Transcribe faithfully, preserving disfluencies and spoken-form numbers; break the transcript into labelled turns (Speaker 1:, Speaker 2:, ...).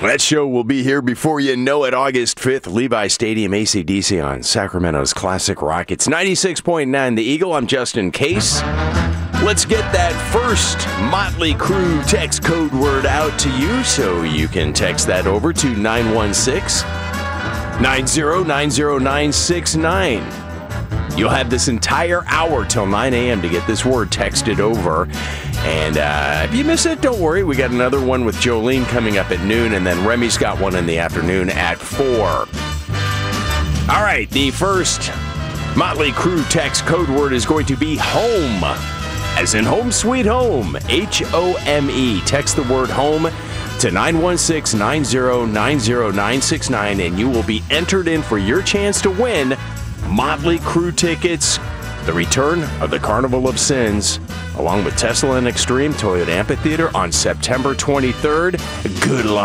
Speaker 1: That show will be here before you know it, August fifth, Levi Stadium, A C D C on Sacramento's Classic Rock. It's ninety-six point nine The Eagle. I'm Justin Case. Let's get that first Motley Crue text code word out to you, so you can text that over to nine one six, nine zero nine zero nine six nine. You'll have this entire hour till nine a.m. to get this word texted over. And uh, if you miss it, don't worry. We got another one with Jolene coming up at noon, and then Remy's got one in the afternoon at four. All right, the first Motley Crue text code word is going to be home, as in home sweet home, H O M E. Text the word home to nine one six, nine zero nine zero nine six nine, and you will be entered in for your chance to win Motley Crue tickets, the return of the Carnival of Sins, along with Tesla and Extreme Toyota Amphitheater on September twenty-third. Good luck.